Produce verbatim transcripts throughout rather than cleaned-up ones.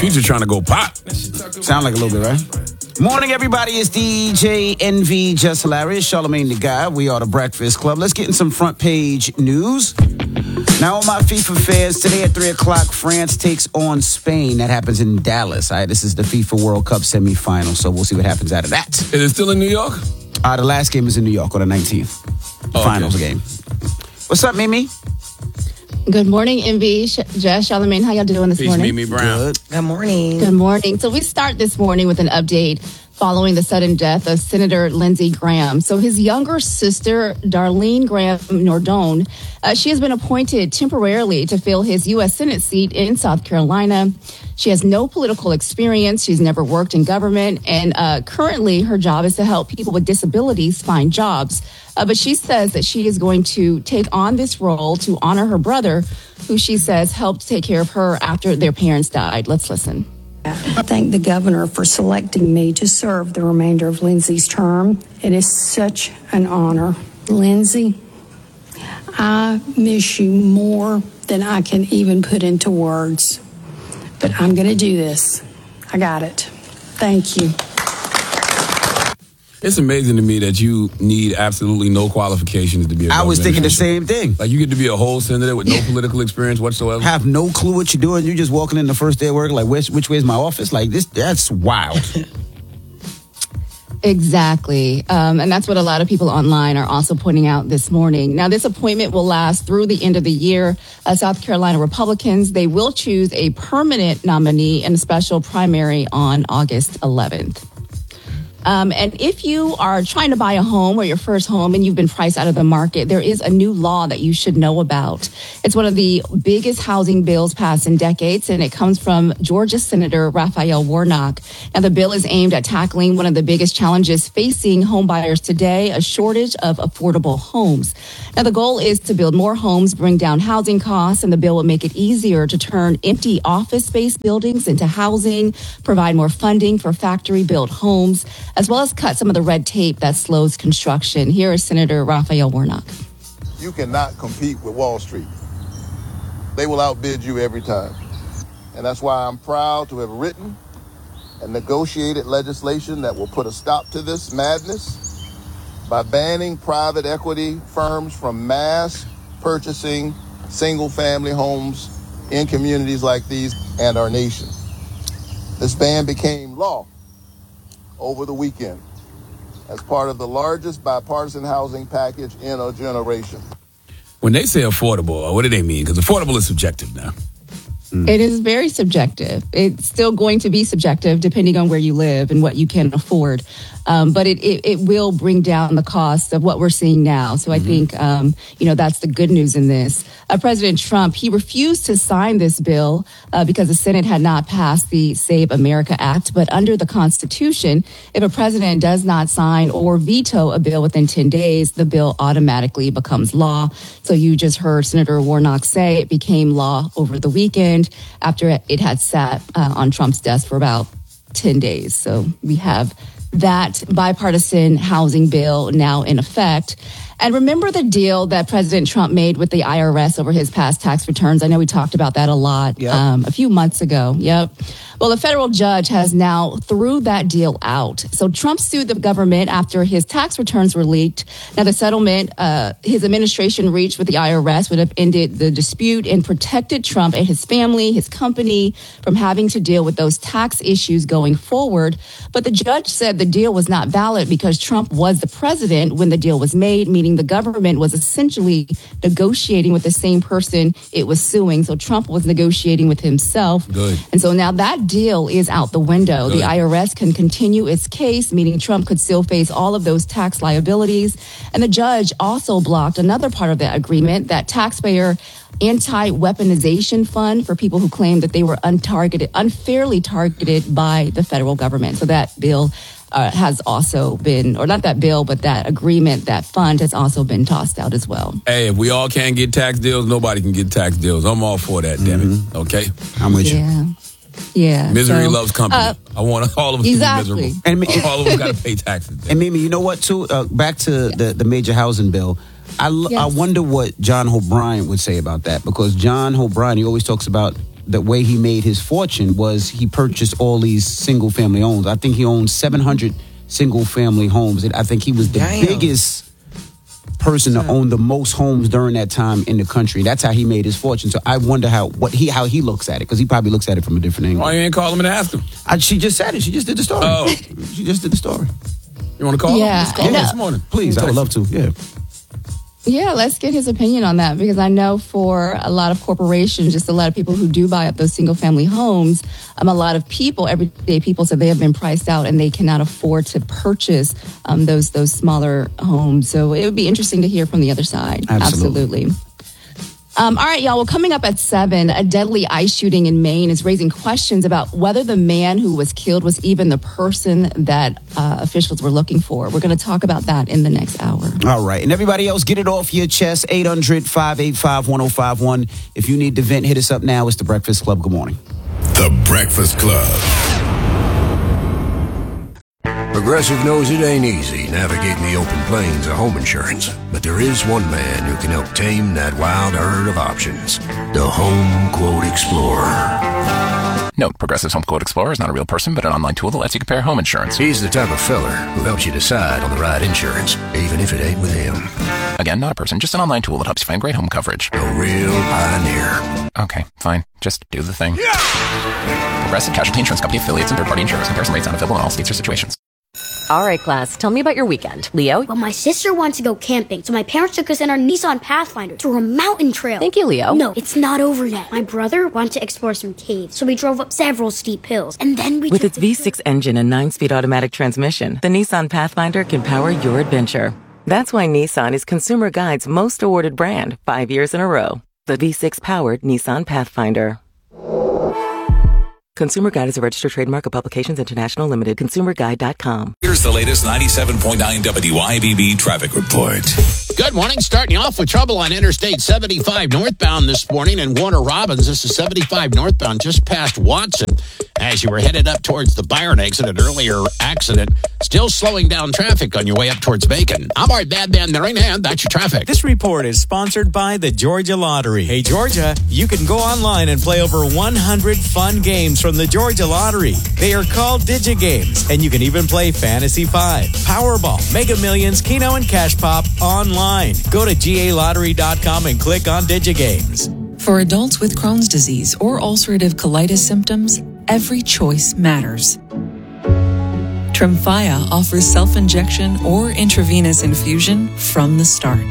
Future trying to go pop. Sound like a little bit, right? Morning, everybody. It's D J N V, Just Hilarious, Charlamagne the Guy. We are the Breakfast Club. Let's get in some front page news. Now, on my FIFA fans, today at three o'clock, France takes on Spain. That happens in Dallas. All right, this is the FIFA World Cup semifinal, so we'll see what happens out of that. Is it still in New York? Uh, the last game is in New York on the nineteenth. Oh, Finals okay. game. What's up, Mimi? Good morning, M V, Sh- Jess, Charlamagne. How y'all doing this Peace, morning? Mimi Brown. Good. Good morning. Good morning. So we start this morning with an update following the sudden death of Senator Lindsey Graham. So his younger sister, Darlene Graham Nordone, uh, she has been appointed temporarily to fill his U S Senate seat in South Carolina. She has no political experience. She's never worked in government. And uh, currently her job is to help people with disabilities find jobs. Uh, but she says that she is going to take on this role to honor her brother, who she says helped take care of her after their parents died. Let's listen. I thank the governor for selecting me to serve the remainder of Lindsey's term. It is such an honor. Lindsey, I miss you more than I can even put into words. But I'm going to do this. I got it. Thank you. It's amazing to me that you need absolutely no qualifications to be a I was thinking the official. same thing. Like, you get to be a whole senator with no political experience whatsoever. Have no clue what you're doing. You're just walking in the first day of work, like, which, which way is my office? Like, this, that's wild. Exactly. Um, and that's what a lot of people online are also pointing out this morning. Now, this appointment will last through the end of the year. Uh, South Carolina Republicans, they will choose a permanent nominee in a special primary on August eleventh. Um, and if you are trying to buy a home or your first home and you've been priced out of the market, there is a new law that you should know about. It's one of the biggest housing bills passed in decades, and it comes from Georgia Senator Raphael Warnock. Now, the bill is aimed at tackling one of the biggest challenges facing home buyers today, a shortage of affordable homes. Now, the goal is to build more homes, bring down housing costs, and the bill will make it easier to turn empty office space buildings into housing, provide more funding for factory-built homes, as well as cut some of the red tape that slows construction. Here is Senator Raphael Warnock. You cannot compete with Wall Street. They will outbid you every time. And that's why I'm proud to have written and negotiated legislation that will put a stop to this madness by banning private equity firms from mass purchasing single-family homes in communities like these and our nation. This ban became law over the weekend as part of the largest bipartisan housing package in a generation. When they say affordable, what do they mean? Because affordable is subjective now. Mm. It is very subjective. It's still going to be subjective depending on where you live and what you can afford. Um, but it, it, it will bring down the cost of what we're seeing now. So I mm-hmm. think, um, you know, that's the good news in this. Uh, President Trump, he refused to sign this bill uh, because the Senate had not passed the Save America Act. But under the Constitution, if a president does not sign or veto a bill within ten days, the bill automatically becomes law. So you just heard Senator Warnock say it became law over the weekend after it had sat uh, on Trump's desk for about ten days. So we have that bipartisan housing bill now in effect. And remember the deal that President Trump made with the I R S over his past tax returns? I know we talked about that a lot yep. um, a few months ago. Yep. Well, a federal judge has now threw that deal out. So Trump sued the government after his tax returns were leaked. Now, the settlement uh, his administration reached with the I R S would have ended the dispute and protected Trump and his family, his company, from having to deal with those tax issues going forward. But the judge said the deal was not valid because Trump was the president when the deal was made, meaning the government was essentially negotiating with the same person it was suing. So Trump was negotiating with himself. Good. And so now that deal is out the window. Good. The I R S can continue its case, meaning Trump could still face all of those tax liabilities. And the judge also blocked another part of that agreement, that taxpayer anti-weaponization fund for people who claim that they were untargeted, unfairly targeted by the federal government. So that bill uh, has also been, or not that bill, but that agreement, that fund has also been tossed out as well. Hey, if we all can't get tax deals, nobody can get tax deals. I'm all for that, damn it. Okay? I'm with Yeah. you. Yeah. Misery so, loves company. uh, I want all of us exactly. to be miserable. And me- all of us got to pay taxes. And Mimi, you know what, too? Uh, back to the, the major housing bill. I, l- Yes. I wonder what John O'Brien would say about that, because John O'Brien, he always talks about the way he made his fortune was he purchased all these single family homes. I think he owned seven hundred single family homes. I think he was the Damn. biggest person to own the most homes during that time in the country. That's how he made his fortune. So I wonder how what he how he looks at it, because he probably looks at it from a different angle. Why you ain't call him and ask him? I, she just said it. She just did the story. Oh. She just did the story. You want to call Yeah. him? Let's call him No. this morning. Please, I would love to. Yeah. Yeah, let's get his opinion on that, because I know for a lot of corporations, just a lot of people who do buy up those single family homes, um, a lot of people, everyday people, said they have been priced out and they cannot afford to purchase um, those those smaller homes. So it would be interesting to hear from the other side. Absolutely. Absolutely. Um, all right, y'all. Well, coming up at seven, a deadly ICE shooting in Maine is raising questions about whether the man who was killed was even the person that uh, officials were looking for. We're going to talk about that in the next hour. All right. And everybody else, get it off your chest. eight hundred, five eight five, one oh five one. If you need to vent, hit us up now. It's The Breakfast Club. Good morning. The Breakfast Club. Progressive knows it ain't easy navigating the open plains of home insurance, but there is one man who can help tame that wild herd of options. The Home Quote Explorer. Note, Progressive's Home Quote Explorer is not a real person, but an online tool that lets you compare home insurance. He's the type of feller who helps you decide on the right insurance, even if it ain't with him. Again, not a person, just an online tool that helps you find great home coverage. A real pioneer. Okay, fine. Just do the thing. Progressive Casualty Insurance Company affiliates and third-party insurers. Comparison rates not available in all states or situations. All right, class, tell me about your weekend. Leo? Well, my sister wants to go camping, so my parents took us in our Nissan Pathfinder through a mountain trail. Thank you, Leo. No, it's not over yet. My brother wanted to explore some caves, so we drove up several steep hills, and then we With took its the V six engine and nine-speed automatic transmission, the Nissan Pathfinder can power your adventure. That's why Nissan is Consumer Guide's most awarded brand, five years in a row. The V six-powered Nissan Pathfinder. Consumer Guide is a registered trademark of Publications International Limited. consumer guide dot com. Here's the latest ninety-seven point nine W I B B traffic report. Good morning. Starting off with trouble on Interstate seventy-five northbound this morning in Warner Robins. This is seventy-five northbound just past Watson. As you were headed up towards the Byron exit, an earlier accident. Still slowing down traffic on your way up towards Bacon. I'm Art Bad Man Narina. That's your traffic. This report is sponsored by the Georgia Lottery. Hey, Georgia, you can go online and play over one hundred fun games from the Georgia Lottery. They are called DigiGames, and you can even play Fantasy Five, Powerball, Mega Millions, Keno, and Cash Pop online. Go to G A lottery dot com and click on DigiGames. For adults with Crohn's disease or ulcerative colitis symptoms, every choice matters. Tremfya offers self-injection or intravenous infusion from the start.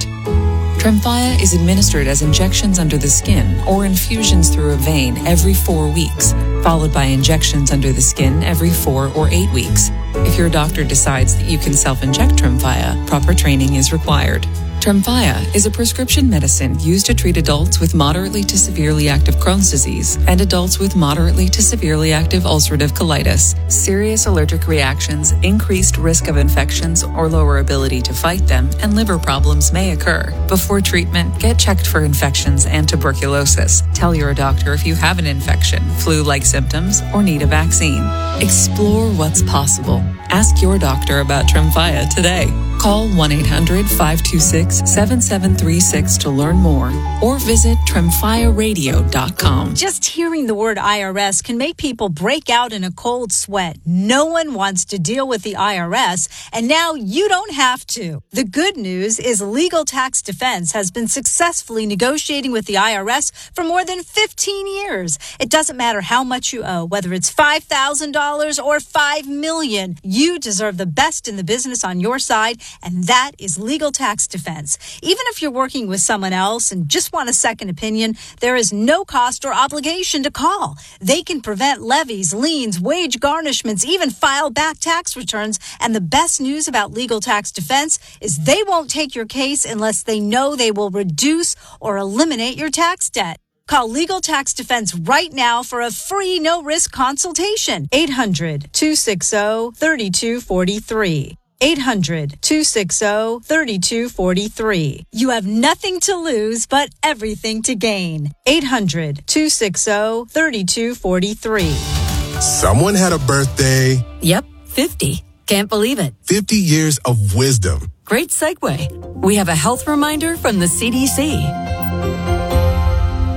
Tremfya is administered as injections under the skin or infusions through a vein every four weeks, followed by injections under the skin every four or eight weeks. If your doctor decides that you can self-inject Tremfya, proper training is required. Tremfya is a prescription medicine used to treat adults with moderately to severely active Crohn's disease and adults with moderately to severely active ulcerative colitis. Serious allergic reactions, increased risk of infections or lower ability to fight them, and liver problems may occur. Before treatment, get checked for infections and tuberculosis. Tell your doctor if you have an infection, flu-like symptoms, or need a vaccine. Explore what's possible. Ask your doctor about Tremfya today. Call one eight hundred, five two six, seven seven three six to learn more or visit tremfya radio dot com. Just hearing the word I R S can make people break out in a cold sweat. No one wants to deal with the I R S, and now you don't have to. The good news is Legal Tax Defense has been successfully negotiating with the I R S for more than fifteen years. It doesn't matter how much you owe, whether it's five thousand dollars or five million dollars. You deserve the best in the business on your side, and that is Legal Tax Defense. Even if you're working with someone else and just want a second opinion, there is no cost or obligation to call. They can prevent levies, liens, wage garnishments, even file back tax returns. And the best news about Legal Tax Defense is they won't take your case unless they know they will reduce or eliminate your tax debt. Call Legal Tax Defense right now for a free no-risk consultation. eight hundred, two six zero, three two four three. eight hundred, two six zero, three two four three. You have nothing to lose, but everything to gain. eight hundred, two six zero, three two four three. Someone had a birthday. Yep, fifty. Can't believe it. fifty years of wisdom. Great segue. We have a health reminder from the C D C.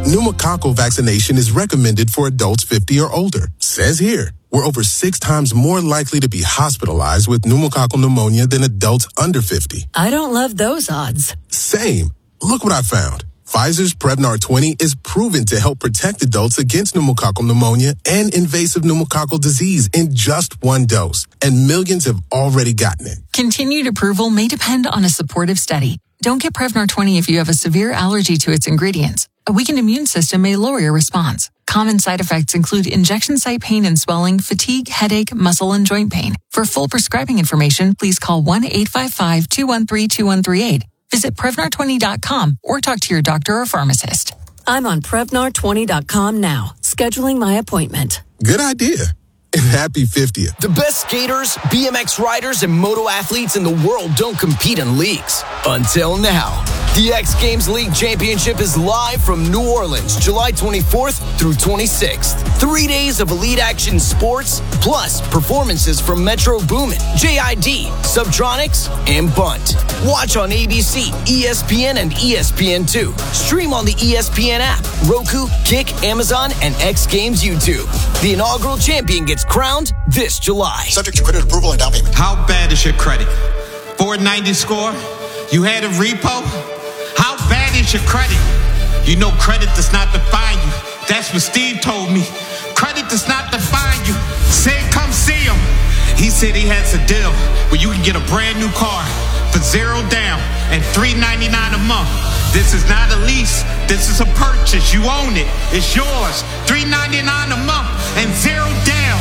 pneumococcal vaccination is recommended for adults fifty or older. Says here, we're over six times more likely to be hospitalized with pneumococcal pneumonia than adults under fifty. I don't love those odds. Same. Look what I found. Pfizer's Prevnar twenty is proven to help protect adults against pneumococcal pneumonia and invasive pneumococcal disease in just one dose, and millions have already gotten it. Continued approval may depend on a supportive study. Don't get Prevnar twenty if you have a severe allergy to its ingredients. A weakened immune system may lower your response. Common side effects include injection site pain and swelling, fatigue, headache, muscle, and joint pain. For full prescribing information, please call one eight five five, two one three, two one three eight. Visit Prevnar twenty dot com or talk to your doctor or pharmacist. I'm on Prevnar twenty dot com now, scheduling my appointment. Good idea. And happy fiftieth. The best skaters, B M X riders, and moto athletes in the world don't compete in leagues. Until now. The X Games League Championship is live from New Orleans, July twenty-fourth through twenty-sixth. Three days of elite action sports, plus performances from Metro Boomin, J I D, Subtronics, and Bunt. Watch on A B C, E S P N, and E S P N two. Stream on the E S P N app, Roku, Kick, Amazon, and X Games YouTube. The inaugural champion gets crowned this July. Subject to credit approval and down payment. How bad is your credit? four ninety score? You had a repo? How bad is your credit? You know credit does not define you. That's what Steve told me. Credit does not define you. Say, come see him. He said he has a deal where you can get a brand new car for zero down and three ninety-nine a month. This is not a lease. This is a purchase. You own it. It's yours. three ninety-nine a month and zero down.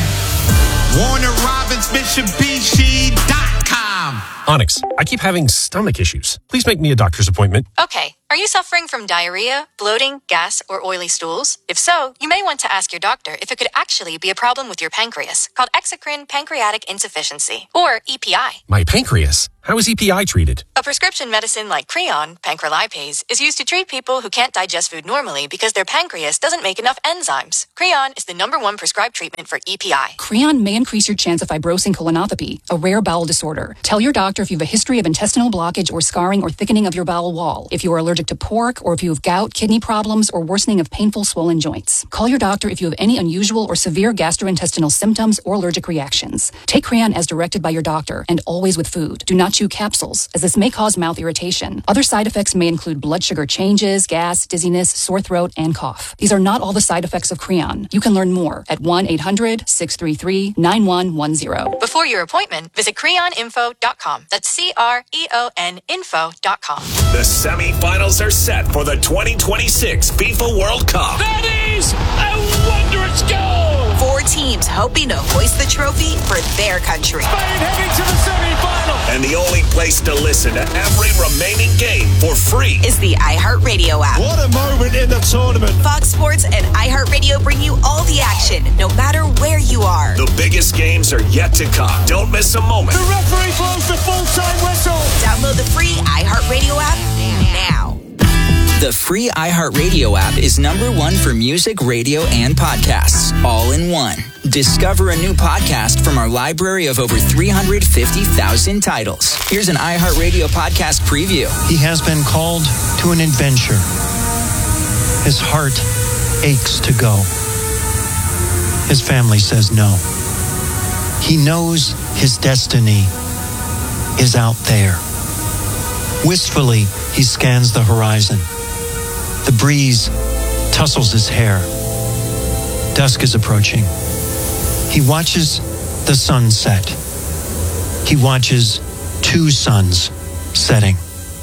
Warner Robins Mitsubishi dot com. Onyx, I keep having stomach issues. Please make me a doctor's appointment. Okay. Are you suffering from diarrhea, bloating, gas, or oily stools? If so, you may want to ask your doctor if it could actually be a problem with your pancreas, called exocrine pancreatic insufficiency, or E P I. My pancreas? How is E P I treated? A prescription medicine like Creon, pancrelipase, is used to treat people who can't digest food normally because their pancreas doesn't make enough enzymes. Creon is the number one prescribed treatment for E P I. Creon may increase your chance of fibrosing colonopathy, a rare bowel disorder. Tell your doctor if you have a history of intestinal blockage or scarring or thickening of your bowel wall, if you are allergic to pork, or if you have gout, kidney problems, or worsening of painful swollen joints. Call your doctor if you have any unusual or severe gastrointestinal symptoms or allergic reactions. Take Creon as directed by your doctor and always with food. Do not chew capsules, as this may cause mouth irritation. Other side effects may include blood sugar changes, gas, dizziness, sore throat, and cough. These are not all the side effects of Creon. You can learn more at one eight hundred, six three three, nine one one zero. Before your appointment, visit creon info dot com. That's C R E O N info dot com. The semifinals are set for the twenty twenty-six FIFA World Cup. That is a wondrous goal! Four teams hoping to hoist the trophy for their country. Spain heading to the semifinal. And the only place to listen to every remaining game for free is the iHeartRadio app. What a moment in the tournament. Fox Sports and iHeartRadio bring you all the action, no matter where you are. The biggest games are yet to come. Don't miss a moment. The referee blows the full-time whistle. Download the free iHeartRadio app now. The free iHeartRadio app is number one for music, radio, and podcasts, all in one. Discover a new podcast from our library of over three hundred fifty thousand titles. Here's an iHeartRadio podcast preview. He has been called to an adventure. His heart aches to go. His family says no. He knows his destiny is out there. Wistfully, he scans the horizon. The breeze tussles his hair. Dusk is approaching. He watches the sun set. He watches two suns setting.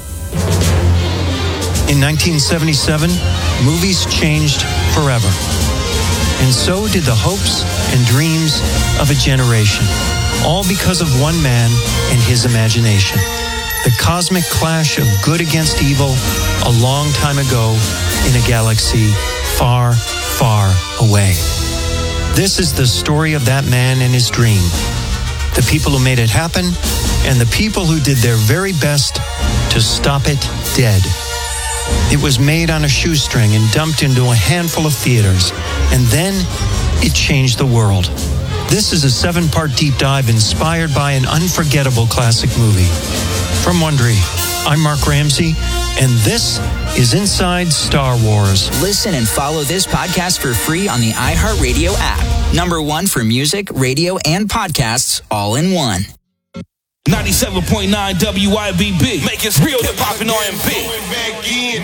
In nineteen seventy-seven, movies changed forever. And so did the hopes and dreams of a generation. All because of one man and his imagination. The cosmic clash of good against evil a long time ago in a galaxy far, far away. This is the story of that man and his dream. The people who made it happen and the people who did their very best to stop it dead. It was made on a shoestring and dumped into a handful of theaters, and then it changed the world. This is a seven-part deep dive inspired by an unforgettable classic movie. From Wondery, I'm Mark Ramsey, And this is Inside Star Wars. Listen and follow this podcast for free on the iHeartRadio app. Number one for music, radio, and podcasts all in one. ninety-seven point nine W I B B. Make it real hip-hop and R and B.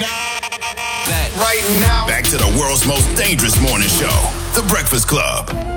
Right now. Back to the world's most dangerous morning show, The Breakfast Club.